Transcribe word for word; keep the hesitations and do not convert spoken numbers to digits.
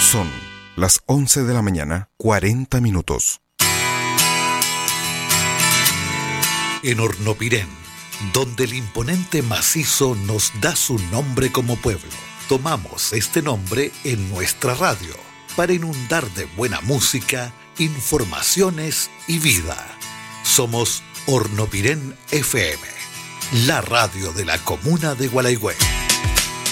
Son las once de la mañana, cuarenta minutos. En Hornopirén, donde el imponente macizo nos da su nombre como pueblo, tomamos este nombre en nuestra radio para inundar de buena música, informaciones y vida. Somos Hornopirén F M, la radio de la comuna de Gualeguay.